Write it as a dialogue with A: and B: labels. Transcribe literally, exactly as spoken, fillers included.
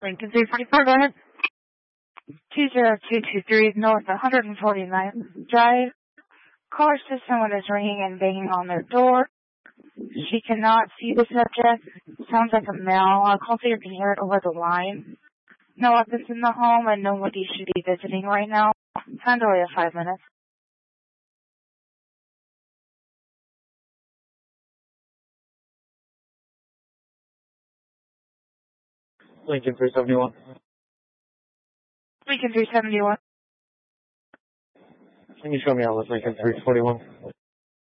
A: Lincoln three forty-four, go ahead. two zero two two three North one forty-ninth Drive. Caller says someone is ringing and banging on their door. She cannot see the subject. Sounds like a male. I'll call so you can hear it over the line. No weapons in the home and nobody should be visiting right now. Time to wait five minutes.
B: Lincoln three seventy-one.
A: Lincoln three seventy-one.
B: Can you show me out with Lincoln three forty-one?